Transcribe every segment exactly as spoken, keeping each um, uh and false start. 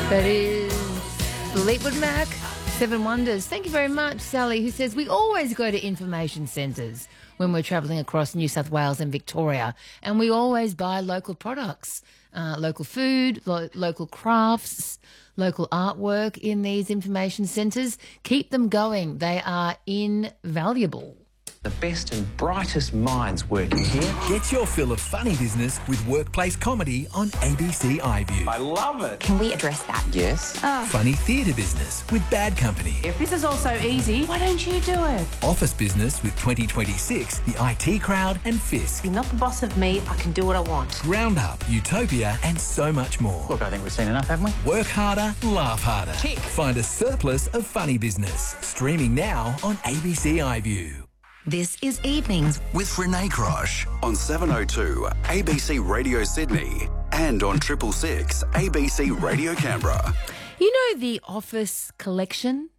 That is Fleetwood Mac, Seven Wonders. Thank you very much, Sally, who says we always go to information centres when we're travelling across New South Wales and Victoria, and we always buy local products, uh, local food, lo- local crafts, local artwork in these information centres. Keep them going. They are invaluable. The best and brightest minds working here. Get your fill of funny business with workplace comedy on A B C iView. I love it. Can we address that? Yes. Funny theatre business with Bad Company. If this is all so easy, why don't you do it? Office business with twenty twenty-six, the I T Crowd and Fisk. You're not the boss of me. I can do what I want. Roundup, Utopia and so much more. Look, I think we've seen enough, haven't we? Work harder, laugh harder. Tick. Find a surplus of funny business. Streaming now on A B C iView. This is Evenings with Renee Crosh on seven oh two A B C Radio Sydney and on triple six A B C Radio Canberra. You know the office collection?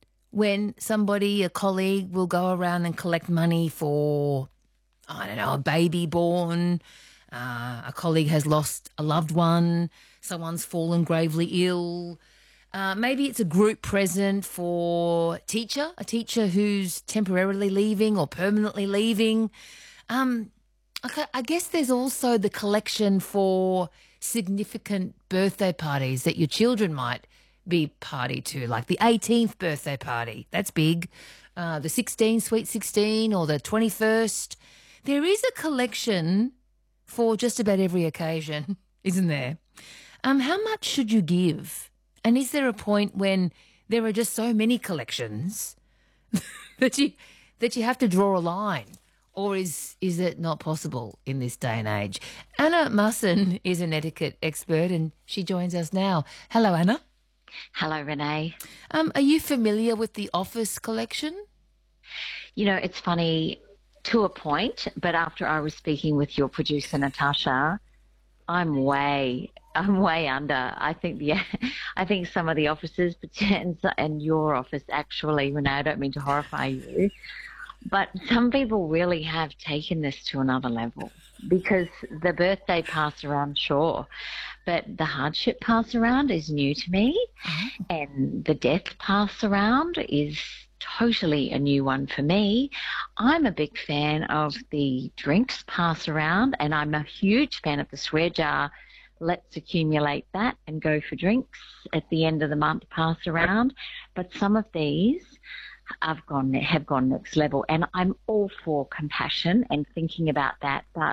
When somebody, a colleague, will go around and collect money for, I don't know, a baby born, uh, a colleague has lost a loved one, someone's fallen gravely ill. Uh, maybe it's a group present for a teacher, a teacher who's temporarily leaving or permanently leaving. Um, okay, I guess there's also the collection for significant birthday parties that your children might be party to, like the eighteenth birthday party. That's big. Uh, the sixteenth, Sweet sixteen, or the twenty-first. There is a collection for just about every occasion, isn't there? Um, how much should you give? And is there a point when there are just so many collections that you that you have to draw a line? Or is is it not possible in this day and age? Anna Musson is an etiquette expert and she joins us now. Hello, Anna. Hello, Renee. Um, are you familiar with the office collection? You know, it's funny to a point, but after I was speaking with your producer, Natasha, I'm way... I'm way under. I think the, I think some of the offices, and, and your office actually, Renee, I don't mean to horrify you, but some people really have taken this to another level because the birthday pass around, sure, but the hardship pass around is new to me, and the death pass around is totally a new one for me. I'm a big fan of the drinks pass around, and I'm a huge fan of the swear jar. Let's accumulate that and go for drinks at the end of the month, pass around. But some of these have gone, have gone next level. And I'm all for compassion and thinking about that. But,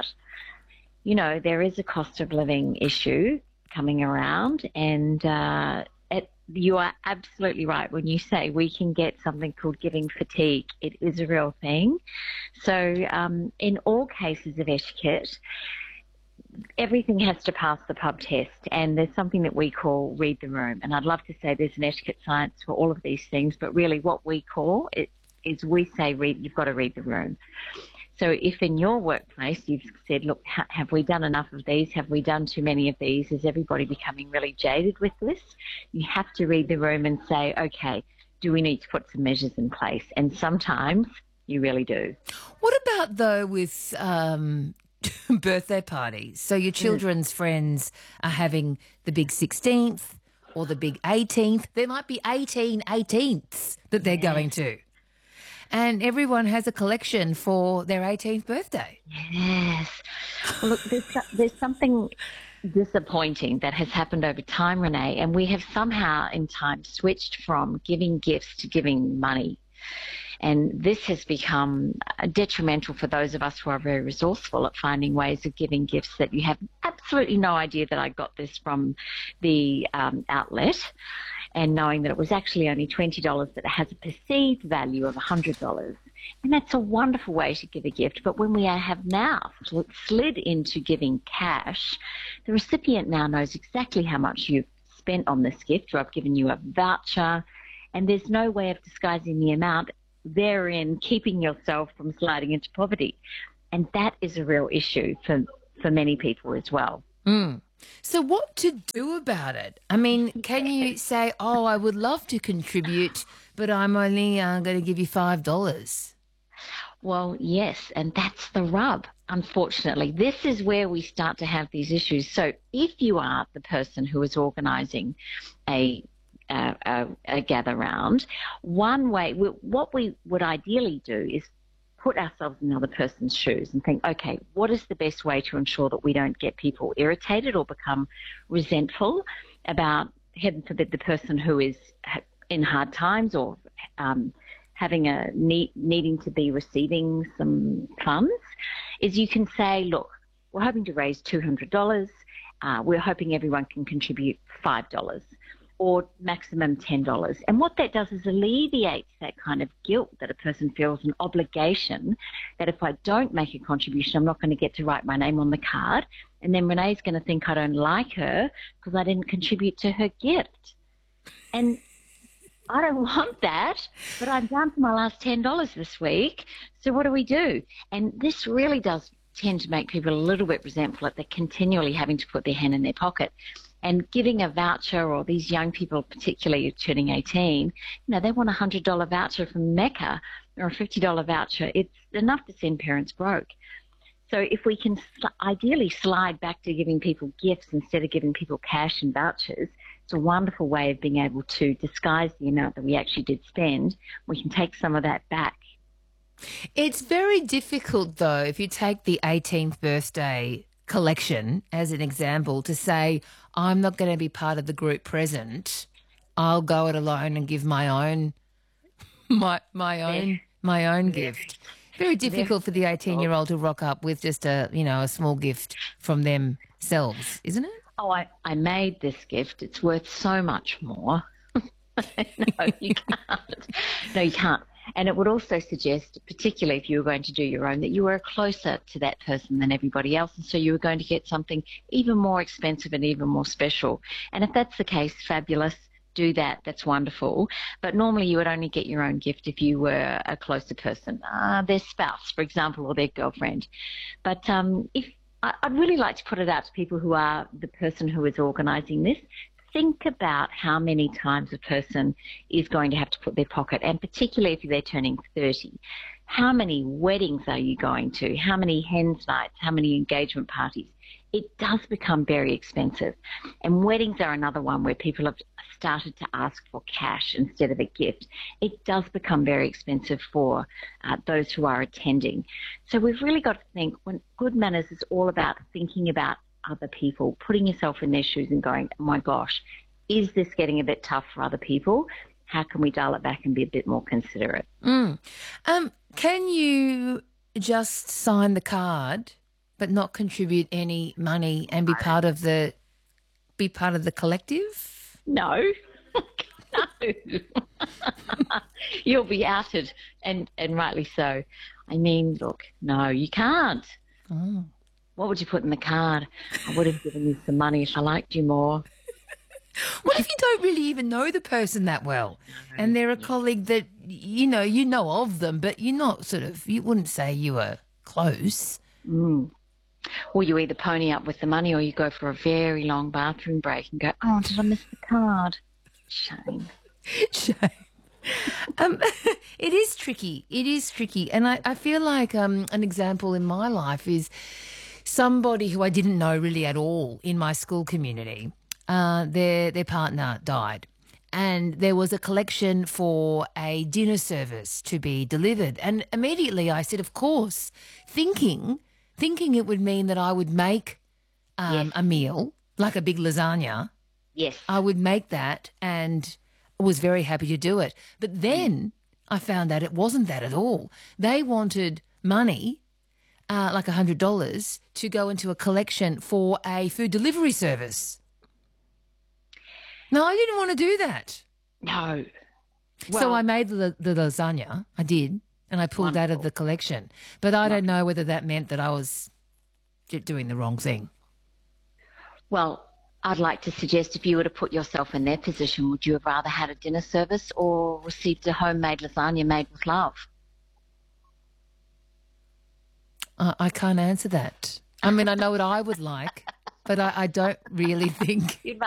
you know, there is a cost of living issue coming around. And uh, it, you are absolutely right when you say we can get something called giving fatigue. It is a real thing. So um, in all cases of etiquette, everything has to pass the pub test, and there's something that we call read the room. And I'd love to say there's an etiquette science for all of these things, but really what we call it is we say read, you've got to read the room. So if in your workplace you've said, look, ha- have we done enough of these? Have we done too many of these? Is everybody becoming really jaded with this? You have to read the room and say, okay, do we need to put some measures in place? And sometimes you really do. What about, though, with um, birthday parties? So your children's mm. friends are having the big sixteenth or the big eighteenth. There might be eighteen eighteenths that they're yes. going to. And everyone has a collection for their eighteenth birthday. Yes. Well, look, there's, there's something disappointing that has happened over time, Renee, and we have somehow in time switched from giving gifts to giving money. And this has become detrimental for those of us who are very resourceful at finding ways of giving gifts that you have absolutely no idea that I got this from the um, outlet, and knowing that it was actually only twenty dollars, that it has a perceived value of one hundred dollars. And that's a wonderful way to give a gift. But when we have now slid into giving cash, the recipient now knows exactly how much you've spent on this gift, or I've given you a voucher, and there's no way of disguising the amount, therein keeping yourself from sliding into poverty. And that is a real issue for, for many people as well. Mm. So what to do about it? I mean, can you say, oh, I would love to contribute, but I'm only uh, going to give you five dollars? Well, yes, and that's the rub, unfortunately. This is where we start to have these issues. So if you are the person who is organising a uh, a, a gather round. One way, we, what we would ideally do is put ourselves in another person's shoes and think, okay, what is the best way to ensure that we don't get people irritated or become resentful about, heaven forbid, the person who is in hard times or um, having a need, needing to be receiving some funds, is you can say, look, we're hoping to raise two hundred dollars. Uh, we're hoping everyone can contribute five dollars or maximum ten dollars. And what that does is alleviates that kind of guilt that a person feels, an obligation that if I don't make a contribution, I'm not going to get to write my name on the card. And then Renee's going to think I don't like her because I didn't contribute to her gift. And I don't want that, but I'm down to my last ten dollars this week. So what do we do? And this really does tend to make people a little bit resentful that they're continually having to put their hand in their pocket. And giving a voucher, or these young people particularly turning eighteen, you know, they want a one hundred dollars voucher from Mecca or a fifty dollars voucher. It's enough to send parents broke. So if we can sl- ideally slide back to giving people gifts instead of giving people cash and vouchers, it's a wonderful way of being able to disguise the amount that we actually did spend. We can take some of that back. It's very difficult, though, if you take the eighteenth birthday collection as an example, to say, I'm not going to be part of the group present. I'll go it alone and give my own, my my own, Yeah. my own Yeah. gift. Very difficult for the eighteen-year-old to rock up with just a, you know, a small gift from themselves, isn't it? Oh, I, I made this gift. It's worth so much more. No, you can't. No, you can't. And it would also suggest, particularly if you were going to do your own, that you were closer to that person than everybody else. And so you were going to get something even more expensive and even more special. And if that's the case, fabulous. Do that. That's wonderful. But normally you would only get your own gift if you were a closer person, uh, their spouse, for example, or their girlfriend. But um, if I, I'd really like to put it out to people who are the person who is organising this. Think about how many times a person is going to have to put their pocket, and particularly if they're turning thirty. How many weddings are you going to? How many hens nights? How many engagement parties? It does become very expensive. And weddings are another one where people have started to ask for cash instead of a gift. It does become very expensive for uh, those who are attending. So we've really got to think, when good manners is all about thinking about other people, putting yourself in their shoes and going, oh my gosh, is this getting a bit tough for other people? How can we dial it back and be a bit more considerate? Mm. Um, can you just sign the card but not contribute any money and be part of the be part of the collective? No. No. You'll be outed, and, and rightly so. I mean, look, no, you can't. Oh. What would you put in the card? I would have given you some money if I liked you more. What if you don't really even know the person that well, and they're a colleague that, you know, you know of them, but you're not sort of, you wouldn't say you were close. Mm. Or you either pony up with the money or you go for a very long bathroom break and go, oh, did I miss the card? Shame. Shame. Um, it is tricky. It is tricky. And I, I feel like um, an example in my life is somebody who I didn't know really at all in my school community. Uh, their their partner died, and there was a collection for a dinner service to be delivered. And immediately I said, of course, thinking thinking it would mean that I would make um, Yes. a meal, like a big lasagna. Yes. I would make that and was very happy to do it. But then I found out it wasn't that at all. They wanted money, uh, like one hundred dollars, to go into a collection for a food delivery service. No, I didn't want to do that. No. so Well- I made the, the lasagna. I did. And I pulled that of the collection. But I don't know whether that meant that I was j- doing the wrong thing. Well, I'd like to suggest if you were to put yourself in their position, would you have rather had a dinner service or received a homemade lasagna made with love? Uh, I can't answer that. I mean, I know what I would like, but I, I don't really think